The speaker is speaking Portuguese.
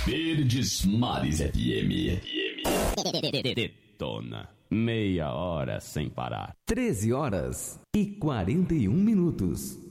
Verdes Mares FM. Detona. Meia hora sem parar. 13 horas e 41 minutos.